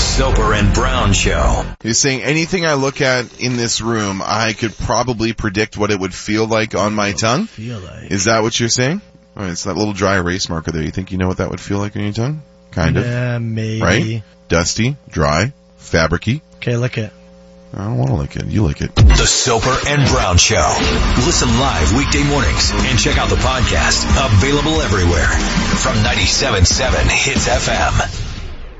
Soper and Brown Show. He's saying anything I look at in this room, I could probably predict what it would feel like on my tongue. Is that what you're saying? All right, it's that little dry erase marker there. You think you know what that would feel like on your tongue? Kind of. Yeah, maybe. Right? Dusty, dry, fabricy. Okay, lick it. I don't want to lick it. You lick it. The Soper and Brown Show. Listen live weekday mornings and check out the podcast. Available everywhere from 97.7 Hits FM.